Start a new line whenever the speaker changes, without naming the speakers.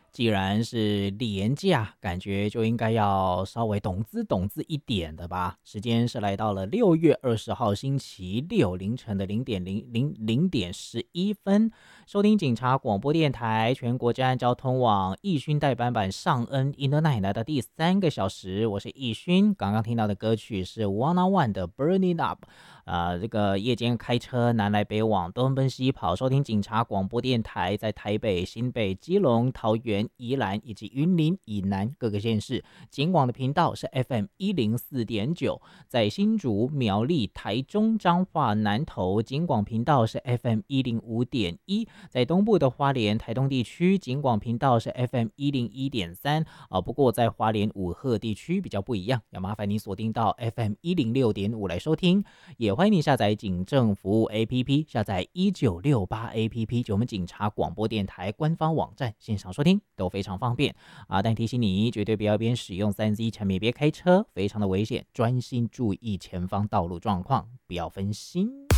既然是连假，感觉就应该要稍微懂字一点的吧。时间是来到了6月20号星期六凌晨的0点11分，收听警察广播电台全国治安交通网易勋代班版上恩 in the night 来到第3个小时，我是易勋。刚刚听到的歌曲是 One on One 的 Burn It Up。这个夜间开车南来北往东奔西跑，收听警察广播电台，在台北、新北、基隆、桃园、宜兰以及云林以南各个县市，警广的频道是 FM104.9，在新竹、苗栗、台中、彰化、南投，警广频道是 FM105.1，在东部的花莲、台东地区，警广频道是 FM101.3。不过在花莲五鹤地区比较不一样，要麻烦你锁定到 FM106.5来收听，也欢迎你下载警政服务 APP， 下载1968 APP， 就我们警察广播电台官方网站，线上收听都非常方便但提醒你，绝对不要边使用3C 产品边开车，非常的危险，专心注意前方道路状况，不要分心。